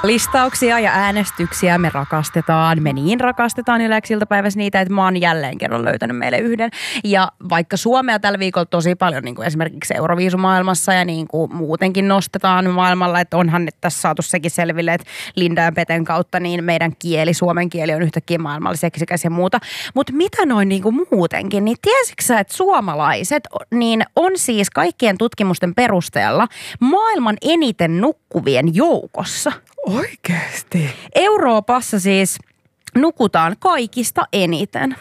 listauksia ja äänestyksiä me rakastetaan. Me niin rakastetaan Yleäks iltapäivässä niitä, että mä oon jälleen kerran löytänyt meille yhden. Ja vaikka Suomea tällä viikolla tosi paljon niin kuin esimerkiksi Euroviisumaailmassa ja niin kuin muutenkin nostetaan maailmalla, että onhan nyt tässä saatu sekin selville, että Linda ja Peten kautta niin meidän kieli, suomen kieli on yhtäkkiä maailmalla seksikäs ja muuta. Mutta mitä noin niin kuin muutenkin, niin tiesitkö sä, että suomalaiset niin on siis kaikkien tutkimusten perusteella maailman eniten nukkuvien joukossa? Oikeesti? Euroopassa siis nukutaan kaikista eniten.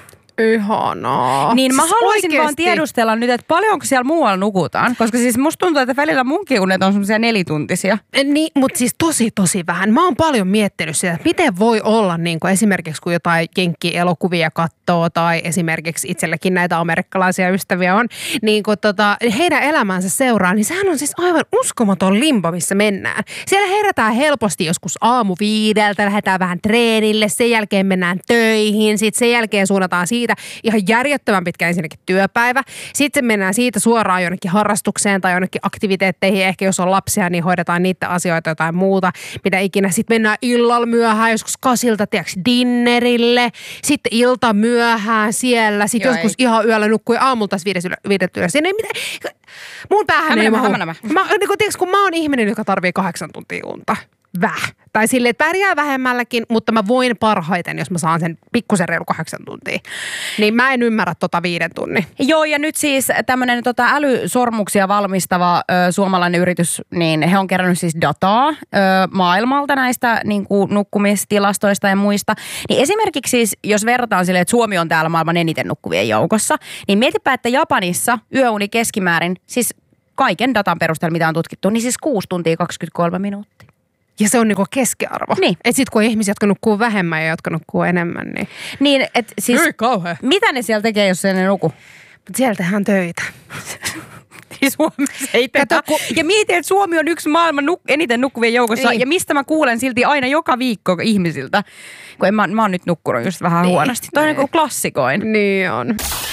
Ihanaa. Niin mä siis haluaisin oikeesti vaan tiedustella nyt, että paljonko siellä muualla nukutaan. Koska siis musta tuntuu, että välillä munkin unet on semmoisia 4-tuntisia. Niin, mutta siis tosi vähän. Mä oon paljon miettinyt sitä, että miten voi olla niin kuin esimerkiksi kun jotain jenkkielokuvia katsoo tai esimerkiksi itsellekin näitä amerikkalaisia ystäviä on, niin kun heidän elämänsä seuraa, niin sehän on siis aivan uskomaton limbo, missä mennään. Siellä herätään helposti joskus 5:00, lähdetään vähän treenille, sen jälkeen mennään töihin, sitten sen jälkeen suunnataan siitä ihan järjettömän pitkä ensinnäkin työpäivä. Sitten mennään siitä suoraan jonnekin harrastukseen tai jonnekin aktiviteetteihin. Ehkä jos on lapsia, niin hoidetaan niitä asioita jotain muuta, mitä ikinä. Sitten mennään illalla myöhään, joskus 8:00, tiedätkö, dinnerille. Sitten ilta myöhään siellä. Sitten joskus ihan yöllä nukkuu ja aamulla taas 5:00 ylös. Siinä ei mitään. Mun päähän ei mahu. Kun mä oon ihminen, joka tarvii 8 tuntia unta. Tai silleen, että pärjää vähemmälläkin, mutta mä voin parhaiten, jos mä saan sen pikkusen reilu 8 tuntia. Niin mä en ymmärrä 5 tunnin. Joo, ja nyt siis tämmöinen älysormuksia valmistava suomalainen yritys, niin he on kerännyt siis dataa maailmalta näistä niin kuin nukkumistilastoista ja muista. Niin esimerkiksi siis, jos verrataan silleen, että Suomi on täällä maailman eniten nukkuvien joukossa, niin mietipä, että Japanissa yöuni keskimäärin, siis kaiken datan perusteella, mitä on tutkittu, niin siis 6 tuntia 23 minuuttia. Ja se on niinku keskiarvo. Niin. Että sit kun on ihmisiä, jotka nukkuu vähemmän ja jotka nukkuu enemmän, niin... Niin, että siis... Ei kauhea. Mitä ne siellä tekee, jos ne nuku? Mutta siellä tehdään töitä. Niin Suomessa ei tehdä. Ja mietin, että Suomi on yksi maailman eniten nukkuvien joukossa. Niin. Ja mistä mä kuulen silti aina joka viikko ihmisiltä. Kun mä oon nyt nukkunut just vähän huonosti. Toi on niin kuin klassikoin. Niin on.